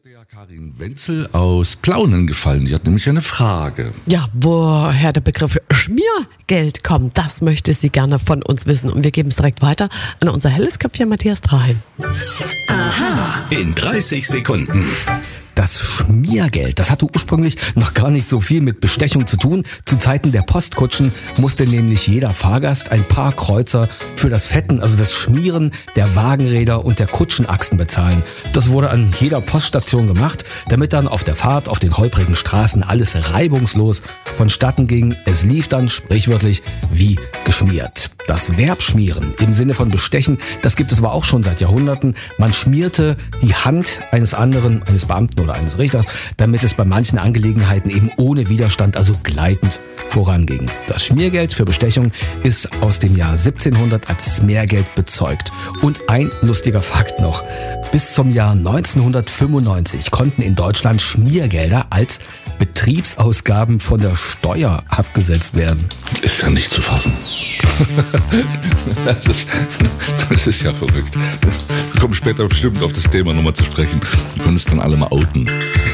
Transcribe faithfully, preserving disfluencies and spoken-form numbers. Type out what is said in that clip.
heute ja Karin Wenzel aus Plaunen gefallen. Die hat nämlich eine Frage. Ja, woher der Begriff Schmiergeld kommt, das möchte sie gerne von uns wissen. Und wir geben es direkt weiter an unser helles Köpfchen Matthias Draheim. Aha. In dreißig Sekunden. Das Schmiergeld, das hatte ursprünglich noch gar nicht so viel mit Bestechung zu tun. Zu Zeiten der Postkutschen musste nämlich jeder Fahrgast ein paar Kreuzer für das Fetten, also das Schmieren der Wagenräder und der Kutschenachsen bezahlen. Das wurde an jeder Poststation gemacht, damit dann auf der Fahrt auf den holprigen Straßen alles reibungslos vonstatten ging. Es lief dann sprichwörtlich wie geschmiert. Das Verb schmieren im Sinne von bestechen, das gibt es aber auch schon seit Jahrhunderten. Man schmierte die Hand eines anderen, eines Beamten oder eines Richters, damit es bei manchen Angelegenheiten eben ohne Widerstand, also gleitend voranging. Das Schmiergeld für Bestechung ist aus dem Jahr siebzehnhundert als Smergeld bezeugt. Und ein lustiger Fakt noch. Bis zum Jahr neunzehnhundertfünfundneunzig konnten in Deutschland Schmiergelder als Betriebsausgaben von der Steuer abgesetzt werden. Ist ja nicht zu fassen. Das ist, das ist ja verrückt. Wir kommen später bestimmt auf das Thema nochmal zu sprechen. Wir können es dann alle mal outen.